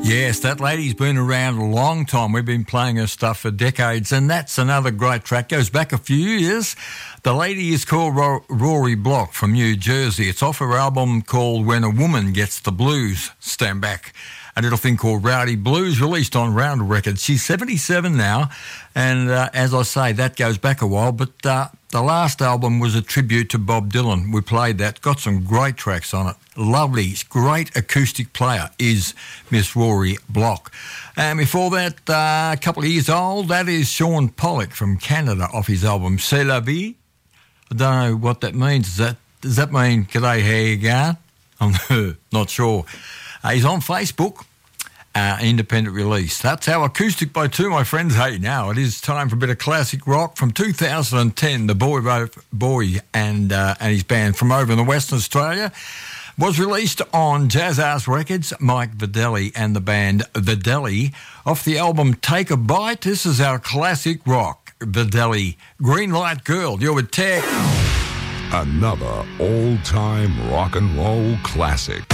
Yes, that lady's been around a long time. We've been playing her stuff for decades, and that's another great track. Goes back a few years. The lady is called Rory Block from New Jersey. It's off her album called When a Woman Gets the Blues. Stand back. A little thing called Rowdy Blues, released on Rounder Records. She's 77 now, and as I say, that goes back a while, but the last album was a tribute to Bob Dylan. We played that, got some great tracks on it. Lovely, great acoustic player is Miss Rory Block. And before that, a couple of years old, that is Sean Pollock from Canada off his album C'est la vie. I don't know what that means. Does that mean, g'day, how you going? I'm not sure. He's on Facebook, independent release. That's our acoustic by two, my friends. Hey, now it is time for a bit of classic rock from 2010. The Boy and his band from over in the Western Australia was released on Jazz House Records. Mike Videlli and the band Videlli off the album Take a Bite. This is our classic rock. Videlli, Green Light Girl. You're with Tech. Another old-time rock and roll classic.